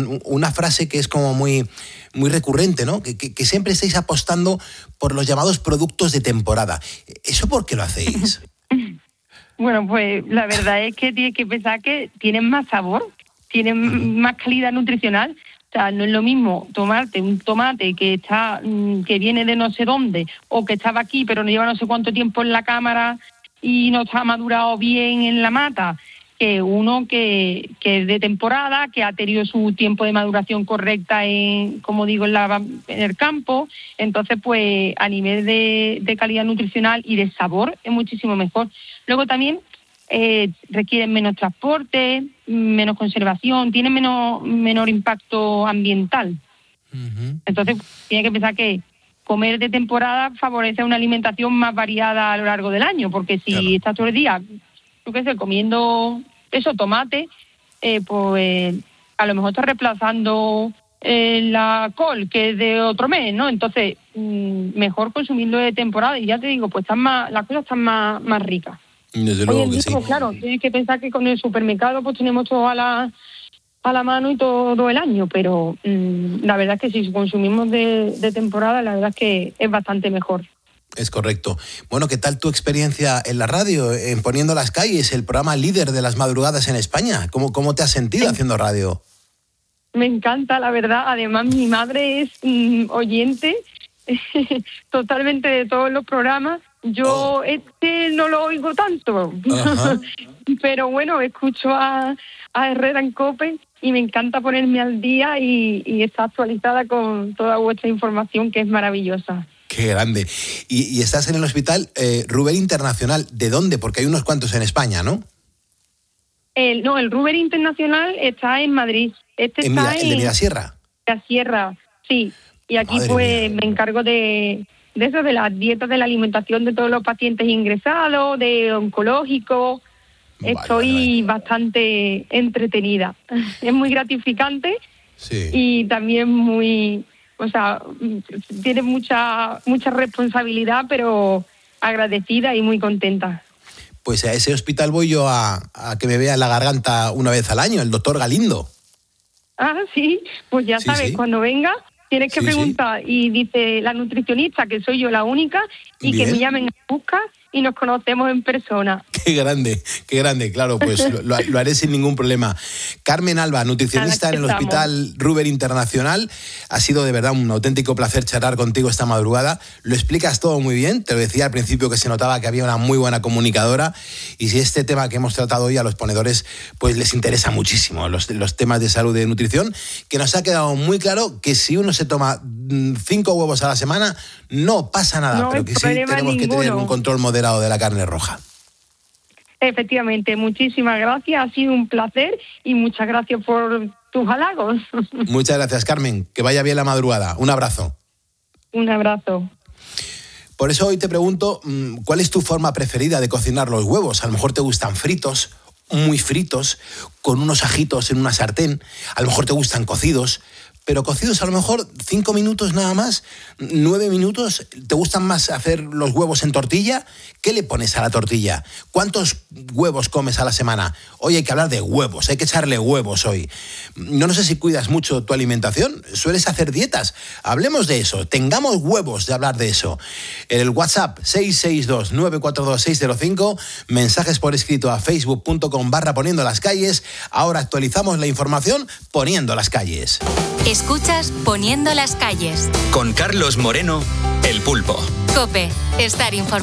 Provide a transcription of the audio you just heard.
una frase que es como muy recurrente, ¿no? Que siempre estáis apostando por los llamados productos de temporada. ¿Eso por qué lo hacéis? Bueno, pues la verdad es que tienes que pensar que tienen más sabor, tienen más calidad nutricional. O sea, no es lo mismo tomarte un tomate que viene de no sé dónde, o que estaba aquí pero no lleva no sé cuánto tiempo en la cámara y no está madurado bien en la mata, que uno que es de temporada, que ha tenido su tiempo de maduración correcta en el campo. Entonces, pues a nivel de calidad nutricional y de sabor es muchísimo mejor. Luego también requieren menos transporte, menos conservación, tienen menor impacto ambiental. Entonces, tiene que pensar que comer de temporada favorece una alimentación más variada a lo largo del año, porque si estás todo el día, comiendo tomate, pues a lo mejor estás reemplazando la col, que es de otro mes, ¿no? Entonces, mejor consumirlo de temporada, y ya te digo, pues las cosas están más ricas. Desde luego que sí. Pues claro, tienes que pensar que con el supermercado pues tenemos todo a la mano y todo el año, pero la verdad es que si consumimos de temporada, la verdad es que es bastante mejor. Es correcto. Bueno, ¿qué tal tu experiencia en la radio, en Poniendo las Calles, el programa líder de las madrugadas en España? ¿Cómo te has sentido haciendo radio? Me encanta, la verdad. Además, mi madre es oyente totalmente de todos los programas. Yo no lo oigo tanto, pero bueno, escucho a Herrera en COPE y me encanta ponerme al día y está actualizada con toda vuestra información, que es maravillosa. ¡Qué grande! Y estás en el hospital Ruber Internacional. ¿De dónde? Porque hay unos cuantos en España, ¿no? El Ruber Internacional está en Madrid. ¿El de Mirasierra? La Sierra, sí. Y aquí me encargo de eso, de las dietas, de la alimentación de todos los pacientes ingresados, de oncológico. Estoy bastante entretenida. Es muy gratificante y también tiene mucha responsabilidad, pero agradecida y muy contenta. Pues a ese hospital voy yo a que me vea la garganta una vez al año, el doctor Galindo. Ah, sí, pues ya sabes, cuando venga tienes que preguntar. Y dice la nutricionista que soy yo la única y que me llamen a buscar y nos conocemos en persona. Qué grande, claro, pues lo haré sin ningún problema. Carmen Alba, nutricionista en el Hospital Ruber Internacional. Ha sido de verdad un auténtico placer charlar contigo esta madrugada. Lo explicas todo muy bien, te lo decía al principio que se notaba que había una muy buena comunicadora, y si este tema que hemos tratado hoy a los ponedores pues les interesa muchísimo, los temas de salud y de nutrición, que nos ha quedado muy claro que si uno se toma 5 huevos a la semana no pasa nada, pero que sí tenemos que tener un control moderado de la carne roja. Efectivamente, muchísimas gracias, ha sido un placer y muchas gracias por tus halagos. Muchas gracias, Carmen, que vaya bien la madrugada. Un abrazo. Un abrazo. Por eso hoy te pregunto, ¿cuál es tu forma preferida de cocinar los huevos? A lo mejor te gustan fritos, muy fritos, con unos ajitos en una sartén, a lo mejor te gustan cocidos, pero cocidos a lo mejor 5 minutos nada más, 9 minutos. ¿Te gustan más hacer los huevos en tortilla? ¿Qué le pones a la tortilla? ¿Cuántos huevos comes a la semana? Hoy hay que hablar de huevos, hay que echarle huevos hoy. No sé si cuidas mucho tu alimentación, ¿sueles hacer dietas? Hablemos de eso, tengamos huevos de hablar de eso. El WhatsApp 662-942-605, mensajes por escrito a facebook.com/Poniendo las Calles. Ahora actualizamos la información Poniendo las Calles. Escuchas Poniendo las Calles. Con Carlos Moreno, El Pulpo. COPE, estar informado.